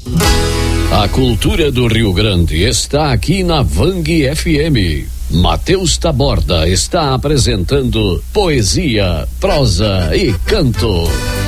A cultura do Rio Grande está aqui na Vang FM. Matheus Taborda está apresentando poesia, prosa e canto.